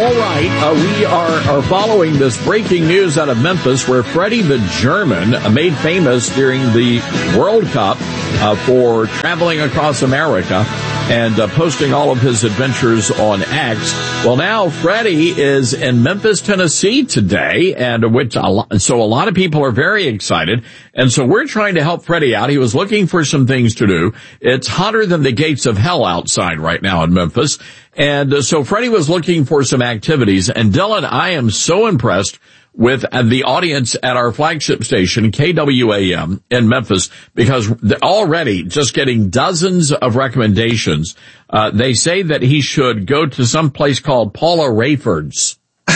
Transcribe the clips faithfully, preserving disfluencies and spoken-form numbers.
All right, uh, we are, are following this breaking news out of Memphis where Freddie the German uh, made famous during the World Cup uh, for traveling across America and uh, posting all of his adventures on X. Well, now Freddie is in Memphis, Tennessee today, and which a lot, so a lot of people are very excited. And so we're trying to help Freddie out. He was looking for some things to do. It's hotter than the gates of hell outside right now in Memphis. And uh, so Freddie was looking for some activities. And Dylan, I am so impressed with uh, the audience at our flagship station, K W A M in Memphis, because they're already just getting dozens of recommendations. Uh, they say that he should go to some place called Paula Rayford's.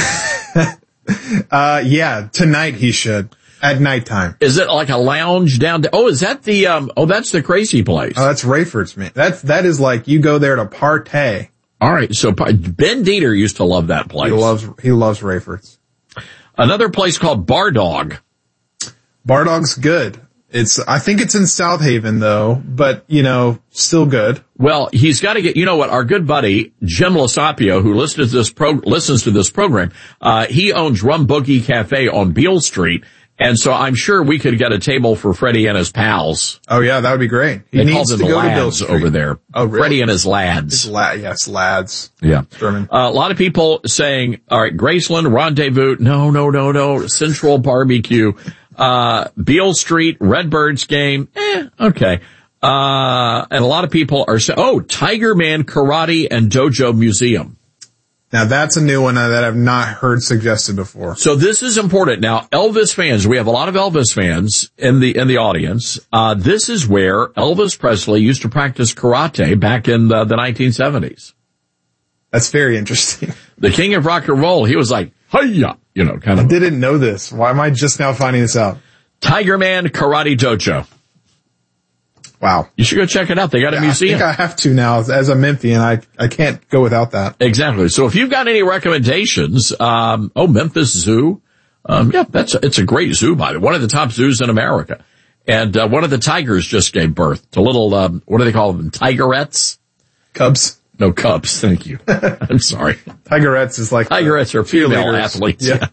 uh, yeah, tonight he should. At nighttime. Is it like a lounge down there? Oh, is that the, um, oh, that's the crazy place. Oh, that's Rayford's, man. That's, that is like you go there to partay. All right. So Ben Dieter used to love that place. He loves, he loves Rayford's. Another place called Bar Dog. Bar Dog's good. It's, I think it's in South Haven though, but you know, still good. Well, he's got to get, you know what, our good buddy, Jim Losapio, who listens to this pro, listens to this program, uh, he owns Rum Boogie Cafe on Beale Street. And so I'm sure we could get a table for Freddie and his pals. Oh yeah, that would be great. He they needs call them to the go lads to Beale over there. Oh, really? Freddie and his lads. His la- yes, lads. Yeah. German. Uh, a lot of people saying, all right, Graceland, Rendezvous. No, no, no, no. Central Barbecue. Uh, Beale Street, Redbirds game. Eh, okay. Uh, and a lot of people are saying, oh, Tiger Man Karate and Dojo Museum. Now that's a new one that I've not heard suggested before. So this is important. Now, Elvis fans, we have a lot of Elvis fans in the, in the audience. Uh, this is where Elvis Presley used to practice karate back in the, the nineteen seventies. That's very interesting. The king of rock and roll, he was like, hi-ya, you know, kind of. I didn't know this. Why am I just now finding this out? Tiger Man Karate Dojo. Wow. You should go check it out. They got a yeah, museum. I think I have to now. As a Memphian, I, I can't go without that. Exactly. So if you've got any recommendations, um, oh, Memphis Zoo. Um, yeah, that's, a, it's a great zoo, by the way. One of the top zoos in America. And, uh, one of the tigers just gave birth to little, um, what do they call them? Tigerettes? Cubs. No, cubs. Thank you. I'm sorry. Tigerettes is like. Tigerettes are female athletes. Yeah.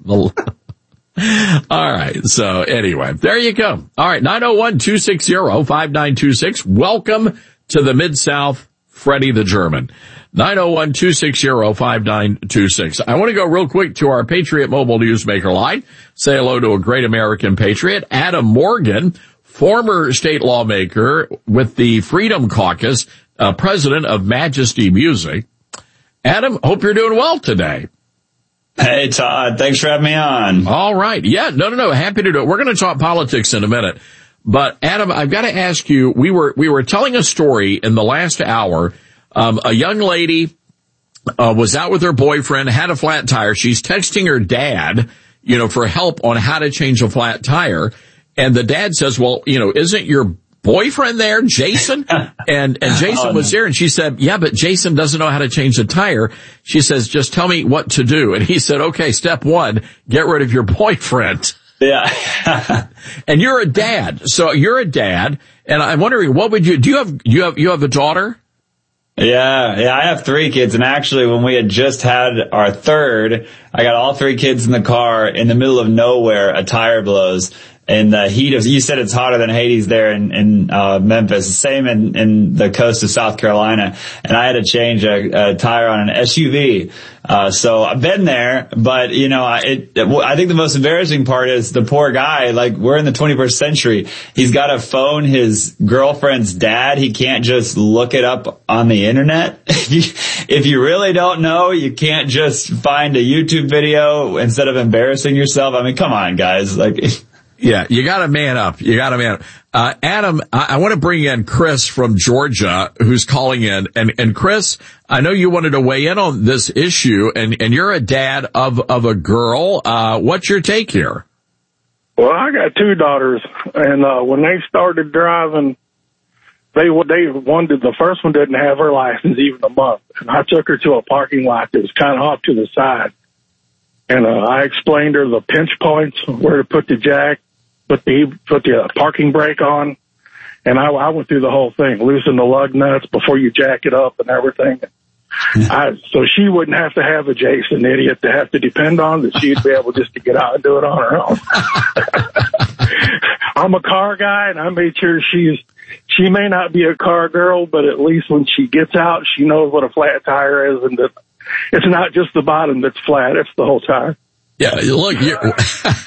All right. So anyway, there you go. All right. nine oh one, two six zero, five nine two six. Welcome to the Mid-South, Freddie the German. nine oh one, two six zero, five nine two six. I want to go real quick to our Patriot Mobile Newsmaker line. Say hello to a great American patriot, Adam Morgan, former state lawmaker with the Freedom Caucus, uh, president of Majesty Music. Adam, hope you're doing well today. Hey, Todd. Thanks for having me on. All right. Yeah. No, no, no. Happy to do it. We're going to talk politics in a minute. But Adam, I've got to ask you, we were, we were telling a story in the last hour. Um, a young lady, uh, was out with her boyfriend, had a flat tire. She's texting her dad, you know, for help on how to change a flat tire. And the dad says, well, you know, isn't your boyfriend there, Jason? And, and Jason oh, was there, and she said, yeah, but Jason doesn't know how to change the tire. She says, just tell me what to do. And he said, okay, step one, get rid of your boyfriend. Yeah. And you're a dad. So you're a dad, and I'm wondering, what would you, do you have, you have, you have a daughter? Yeah, yeah, I have three kids, and actually when we had just had our third, I got all three kids in the car in the middle of nowhere, a tire blows. In the heat of, you said it's hotter than Hades there in, in, uh, Memphis. Same in, in the coast of South Carolina. And I had to change a, a tire on an S U V. Uh, so I've been there, but you know, I, it, I think the most embarrassing part is the poor guy, like we're in the twenty-first century. He's got to phone his girlfriend's dad. He can't just look it up on the internet. If you really don't know, you can't just find a YouTube video instead of embarrassing yourself. I mean, come on, guys. Like, Yeah, you gotta man up. You gotta man up. Uh, Adam, I, I want to bring in Chris from Georgia, who's calling in. And, and Chris, I know you wanted to weigh in on this issue, and, and you're a dad of, of a girl. Uh, what's your take here? Well, I got two daughters, and, uh, when they started driving, they, they wanted, the first one didn't have her license even a month. And I took her to a parking lot that was kind of off to the side. And, uh, I explained her the pinch points, where to put the jack, put the, put the uh, parking brake on. And I, I went through the whole thing, loosen the lug nuts before you jack it up and everything. I, so she wouldn't have to have a Jason idiot to have to depend on, that she'd be able just to get out and do it on her own. I'm a car guy, and I made sure she's, she may not be a car girl, but at least when she gets out, she knows what a flat tire is, and that it's not just the bottom that's flat, it's the whole tire. Yeah, look, you're,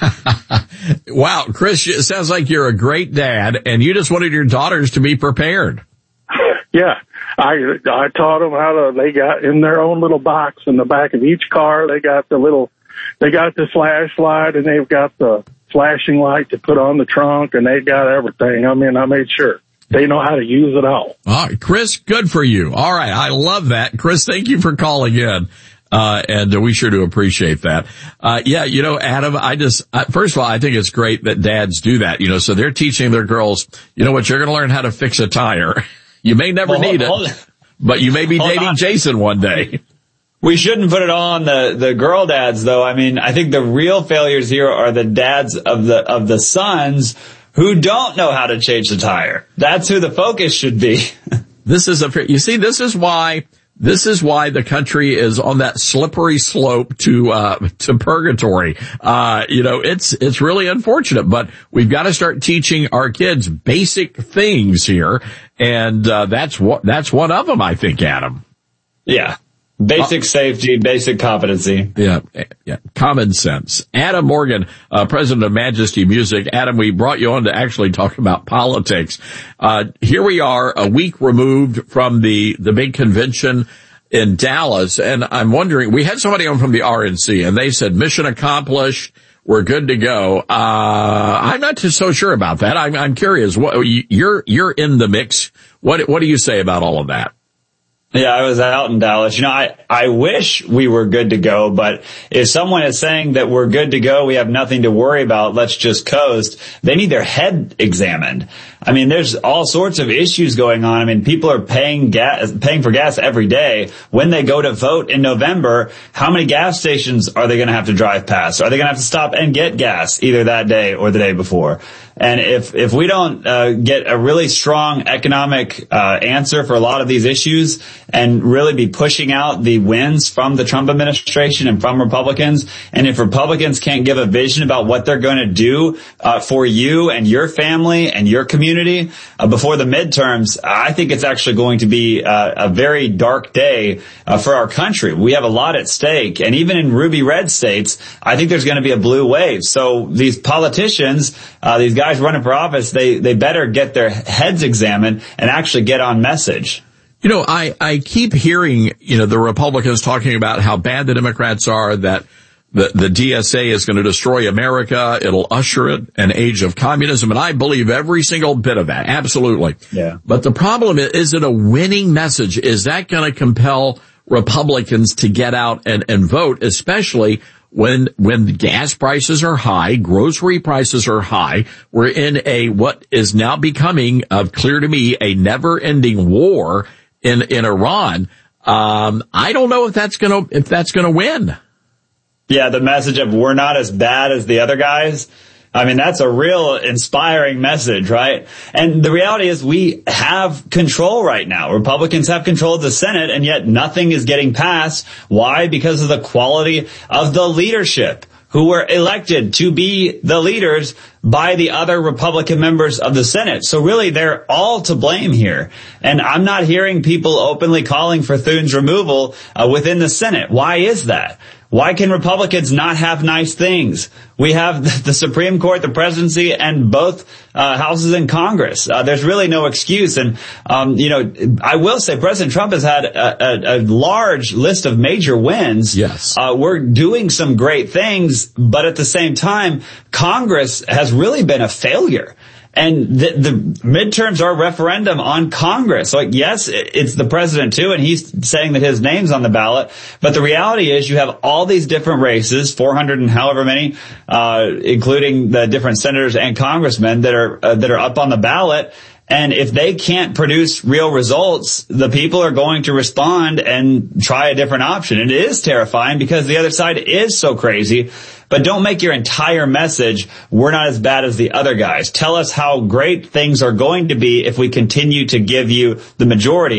wow, Chris, it sounds like you're a great dad, and you just wanted your daughters to be prepared. Yeah, I I taught them how to. They got in their own little box in the back of each car. They got the little, they got the flashlight, and they've got the flashing light to put on the trunk, and they got everything. I mean, I made sure they know how to use it all. All right, Chris, good for you. All right, I love that, Chris. Thank you for calling in. Uh, and we sure do appreciate that. Uh, yeah, you know, Adam, I just, uh, first of all, I think it's great that dads do that, you know, so they're teaching their girls, you know what, you're going to learn how to fix a tire. You may never well, need hold, it, hold, but you may be dating on. Jason one day. We shouldn't put it on the, the girl dads, though. I mean, I think the real failures here are the dads of the, of the sons who don't know how to change the tire. That's who the focus should be. This is a, you see, this is why, This is why the country is on that slippery slope to, uh, to purgatory. Uh, you know, it's, it's really unfortunate, but we've got to start teaching our kids basic things here. And, uh, that's what, that's one of them, I think, Adam. Yeah. Basic uh, safety, basic competency. Yeah, yeah, common sense. Adam Morgan, uh, president of Majesty Music. Adam, we brought you on to actually talk about politics. Uh, here we are a week removed from the, the big convention in Dallas. And I'm wondering, we had somebody on from the R N C and they said mission accomplished. We're good to go. Uh, I'm not too so sure about that. I'm, I'm curious. What, you're, you're in the mix. What, what do you say about all of that? Yeah, I was out in Dallas. You know, I, I wish we were good to go, but if someone is saying that we're good to go, we have nothing to worry about, let's just coast, they need their head examined. I mean, there's all sorts of issues going on. I mean, people are paying gas, paying for gas every day. When they go to vote in November, how many gas stations are they going to have to drive past? Are they going to have to stop and get gas either that day or the day before? And if, if we don't, uh, get a really strong economic, uh, answer for a lot of these issues and really be pushing out the wins from the Trump administration and from Republicans, and if Republicans can't give a vision about what they're going to do, uh, for you and your family and your community, uh, before the midterms, I think it's actually going to be, uh, a very dark day, uh, for our country. We have a lot at stake. And even in ruby red states, I think there's going to be a blue wave. So these politicians, uh, these guys, guys running for office, they, they better get their heads examined and actually get on message. You know, I, I keep hearing, you know, the Republicans talking about how bad the Democrats are, that the, the D S A is going to destroy America. It'll usher it an age of communism. And I believe every single bit of that. Absolutely. Yeah. But the problem is, is it a winning message? Is that going to compel Republicans to get out and, and vote, especially when, when the gas prices are high, grocery prices are high? We're in a, what is now becoming, uh, clear to me, a never ending war in, in Iran. Um, I don't know if that's gonna, if that's gonna win. Yeah, the message of we're not as bad as the other guys. I mean, that's a real inspiring message, right? And the reality is we have control right now. Republicans have control of the Senate, and yet nothing is getting passed. Why? Because of the quality of the leadership who were elected to be the leaders by the other Republican members of the Senate. So really, they're all to blame here. And I'm not hearing people openly calling for Thune's removal uh, within the Senate. Why is that? Why can Republicans not have nice things? We have the Supreme Court, the presidency, and both uh, houses in Congress. Uh, there's really no excuse. And, um, you know, I will say President Trump has had a, a, a large list of major wins. Yes. Uh, we're doing some great things, but at the same time, Congress has really been a failure. And the, the midterms are a referendum on Congress. Like, yes, it's the president too, and he's saying that his name's on the ballot. But the reality is you have all these different races, four hundred and however many, uh, including the different senators and congressmen that are, uh, that are up on the ballot. And if they can't produce real results, the people are going to respond and try a different option. It is terrifying because the other side is so crazy. But don't make your entire message, we're not as bad as the other guys. Tell us how great things are going to be if we continue to give you the majority.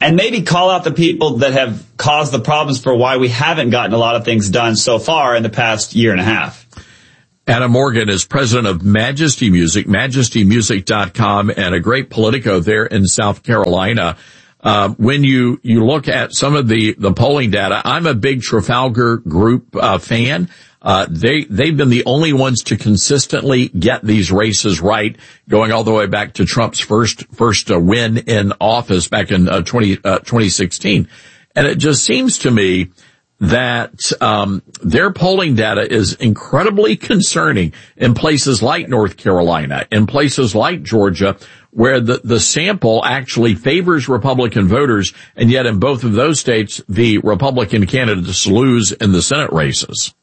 and maybe call out the people that have caused the problems for why we haven't gotten a lot of things done so far in the past year and a half. Adam Morgan is president of Majesty Music, majesty music dot com, and a great Politico there in South Carolina. Uh, when you, you look at some of the, the polling data, I'm a big Trafalgar Group, uh, fan. Uh, they, they've been the only ones to consistently get these races right, going all the way back to Trump's first, first uh, win in office back in, uh, twenty, uh, twenty sixteen. And it just seems to me that, um, their polling data is incredibly concerning in places like North Carolina, in places like Georgia, where the, the sample actually favors Republican voters, and yet in both of those states, the Republican candidates lose in the Senate races.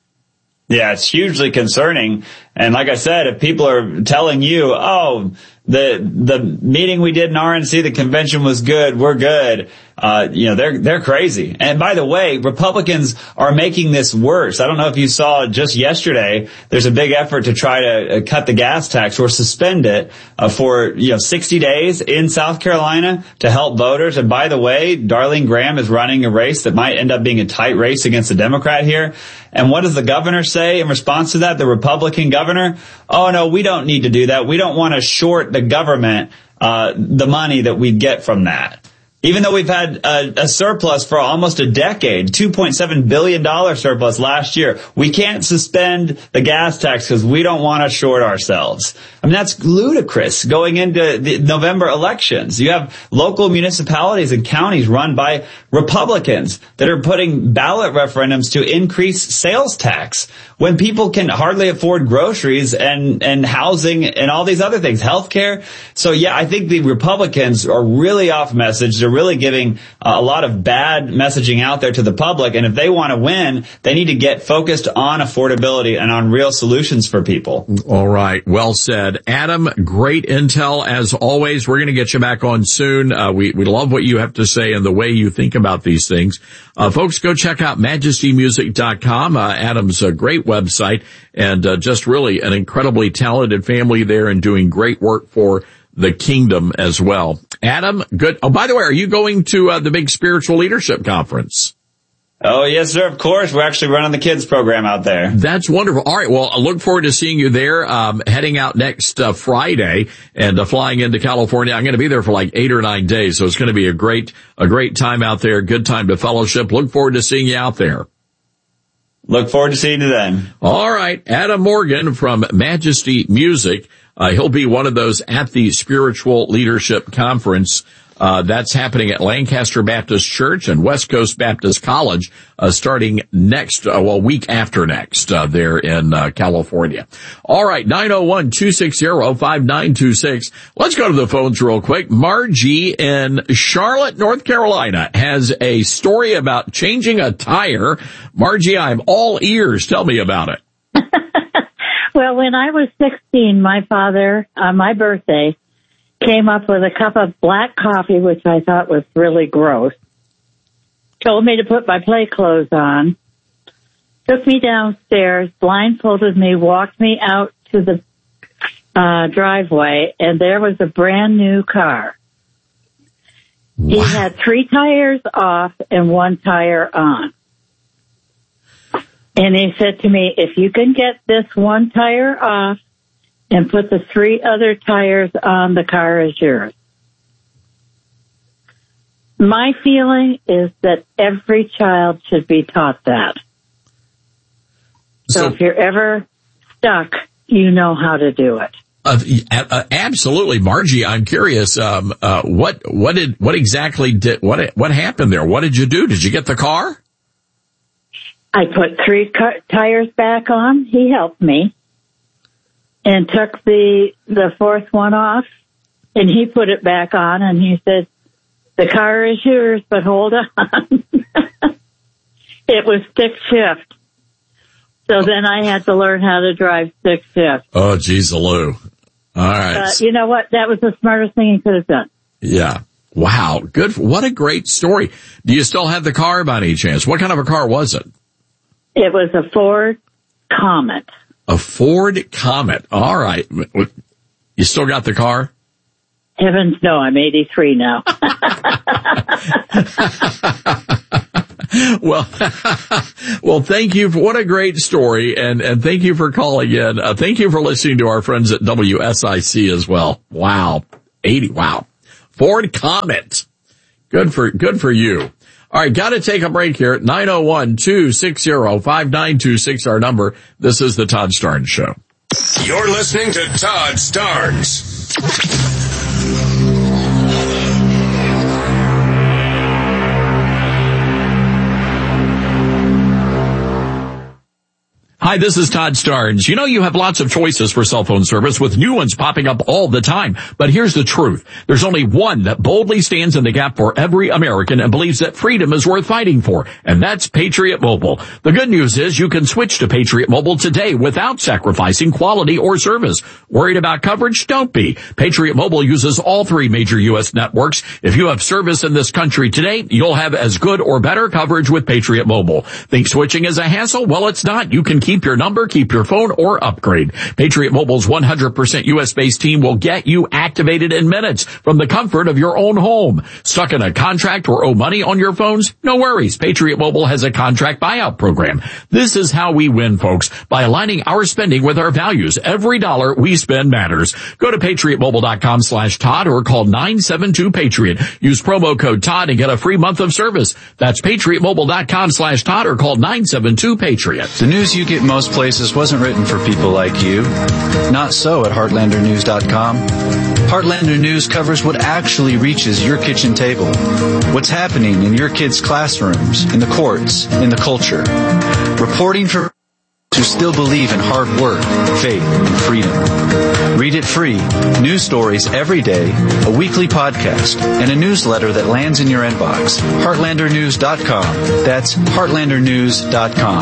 Yeah, it's hugely concerning. And like I said, if people are telling you, oh, the the meeting we did in R N C, the convention was good, we're good, uh, you know, they're they're crazy. And by the way, Republicans are making this worse. I don't know if you saw just yesterday, there's a big effort to try to uh, cut the gas tax or suspend it uh, for, you know, sixty days in South Carolina to help voters. And by the way, Darlene Graham is running a race that might end up being a tight race against a Democrat here. And what does the governor say in response to that? The Republican governor? Oh, no, we don't need to do that. We don't want to short the government uh the money that we get from that. Even though we've had a, a surplus for almost a decade, two point seven billion dollars surplus last year, we can't suspend the gas tax because we don't want to short ourselves. I mean, that's ludicrous going into the November elections. You have local municipalities and counties run by Republicans that are putting ballot referendums to increase sales tax when people can hardly afford groceries and, and housing and all these other things, healthcare. So, yeah, I think the Republicans are really off message. They're really giving uh, a lot of bad messaging out there to the public. And if they want to win, they need to get focused on affordability and on real solutions for people. All right. Well said. Adam, great intel as always. We're going to get you back on soon. Uh, we, we love what you have to say and the way you think about these things. Uh, folks, go check out majesty music dot com. Uh, Adam's a great website and uh, just really an incredibly talented family there and doing great work for the kingdom as well. Adam, good. Oh, by the way, are you going to uh, the big spiritual leadership conference? Oh, yes, sir. Of course. We're actually running the kids program out there. That's wonderful. All right. Well, I look forward to seeing you there, um, heading out next uh, Friday and uh, flying into California. I'm going to be there for like eight or nine days. So it's going to be a great, a great time out there. Good time to fellowship. Look forward to seeing you out there. Look forward to seeing you then. All right. Adam Morgan from Majesty Music. Uh, he'll be one of those at the Spiritual Leadership Conference. Uh, that's happening at Lancaster Baptist Church and West Coast Baptist College, uh, starting next, uh, well, week after next, uh, there in, uh, California. All right. nine oh one, two six zero, five nine two six. Let's go to the phones real quick. Margie in Charlotte, North Carolina has a story about changing a tire. Margie, I'm all ears. Tell me about it. Well, when I was sixteen, my father, on my birthday, came up with a cup of black coffee, which I thought was really gross, told me to put my play clothes on, took me downstairs, blindfolded me, walked me out to the uh, driveway, and there was a brand new car. Wow. He had three tires off and one tire on. And he said to me, if you can get this one tire off and put the three other tires on, the car is yours. My feeling is that every child should be taught that. So, so if you're ever stuck, you know how to do it. Uh, uh, absolutely, Margie. I'm curious. Um, uh, what what did what exactly did what what happened there? What did you do? Did you get the car? I put three car- tires back on. He helped me and took the the fourth one off, and he put it back on, and he said, the car is yours, but hold on. It was stick shift. So then I had to learn how to drive stick shift. Oh, geez, Lou. All right. But you know what? That was the smartest thing he could have done. Yeah. Wow. Good. What a great story. Do you still have the car by any chance? What kind of a car was it? It was a Ford Comet. A Ford Comet. All right. You still got the car? Heavens, no, I'm eighty-three now. Well, well, thank you for what a great story, and and thank you for calling in. Uh, thank you for listening to our friends at W S I C as well. Wow, eighty. Wow, Ford Comet. Good for good for you. All right, got to take a break here. nine oh one, two six zero, five nine two six, our number. This is the Todd Starnes Show. You're listening to Todd Starnes. Hi, this is Todd Starnes. You know, you have lots of choices for cell phone service with new ones popping up all the time. But here's the truth. There's only one that boldly stands in the gap for every American and believes that freedom is worth fighting for. And that's Patriot Mobile. The good news is you can switch to Patriot Mobile today without sacrificing quality or service. Worried about coverage? Don't be. Patriot Mobile uses all three major U S networks. If you have service in this country today, you'll have as good or better coverage with Patriot Mobile. Think switching is a hassle? Well, it's not. You can keep your number, keep your phone, or upgrade. Patriot Mobile's one hundred percent U S-based team will get you activated in minutes from the comfort of your own home. Stuck in a contract or owe money on your phones? No worries. Patriot Mobile has a contract buyout program. This is how we win, folks, by aligning our spending with our values. Every dollar we spend matters. Go to patriotmobile.com slash Todd or call nine seven two Patriot. Use promo code Todd and get a free month of service. That's patriotmobile.com slash Todd or call nine seven two Patriot. The news you get most places wasn't written for people like you. Not so at heartlander news dot com. Heartlander News covers what actually reaches your kitchen table. What's happening in your kids' classrooms, in the courts, in the culture. Reporting for who still believe in hard work, faith, and freedom. Read it free. News stories every day, a weekly podcast, and a newsletter that lands in your inbox. heartlander news dot com. That's heartlander news dot com.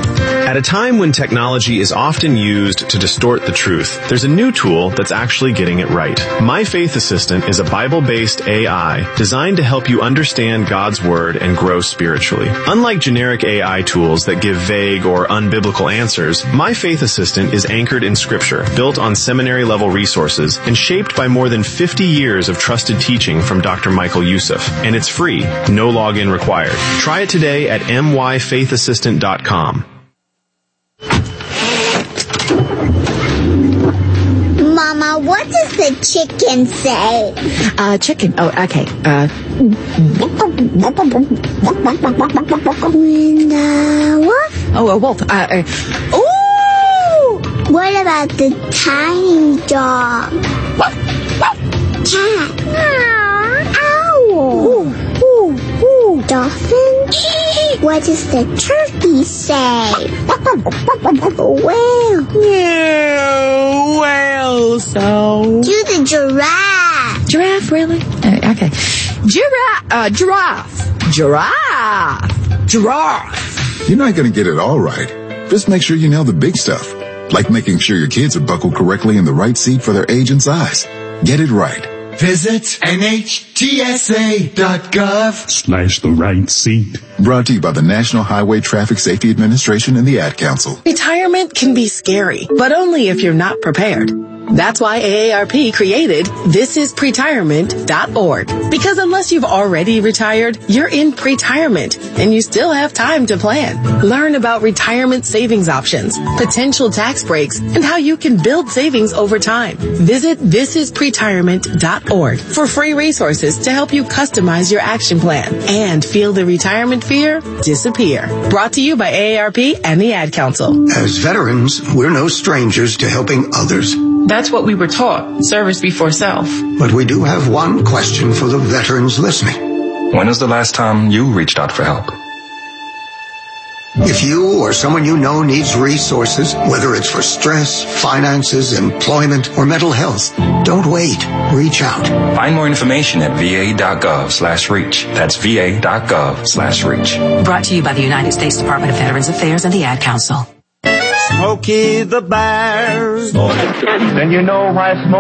At a time when technology is often used to distort the truth, there's a new tool that's actually getting it right. My Faith Assistant is a Bible-based A I designed to help you understand God's Word and grow spiritually. Unlike generic A I tools that give vague or unbiblical answers, My Faith Assistant is anchored in Scripture, built on seminary-level resources, and shaped by more than fifty years of trusted teaching from Doctor Michael Youssef. And it's free, no login required. Try it today at m y faith assistant dot com. Mama, what does the chicken say? Uh, chicken. Oh, okay. Uh. And, uh, wolf? Oh, a wolf. Uh, uh, ooh! What about the tiny dog? Cat. Aww. Owl. Ooh, ooh, ooh. Dolphin? What does the turkey say? Whale. Yeah, whale, so. Do the giraffe. Giraffe, really? Uh, okay. Giraffe, uh, giraffe. Giraffe. Giraffe. You're not going to get it all right. Just make sure you nail the big stuff. Like making sure your kids are buckled correctly in the right seat for their age and size. Get it right. Visit N H T S A dot gov slash the right seat. Brought to you by the National Highway Traffic Safety Administration and the Ad Council. Retirement can be scary, but only if you're not prepared. That's why A A R P created this is pretirement dot org. Because unless you've already retired, you're in pretirement and you still have time to plan. Learn about retirement savings options, potential tax breaks, and how you can build savings over time. Visit this is pretirement dot org for free resources to help you customize your action plan and feel the retirement fear disappear. Brought to you by A A R P and the Ad Council. As veterans, we're no strangers to helping others. That's what we were taught, service before self. But we do have one question for the veterans listening. When was the last time you reached out for help? If you or someone you know needs resources, whether it's for stress, finances, employment, or mental health, don't wait. Reach out. Find more information at v a dot gov slash reach. That's v a dot gov slash reach. Brought to you by the United States Department of Veterans Affairs and the Ad Council. Smokey the Bear. Then you know why Smokey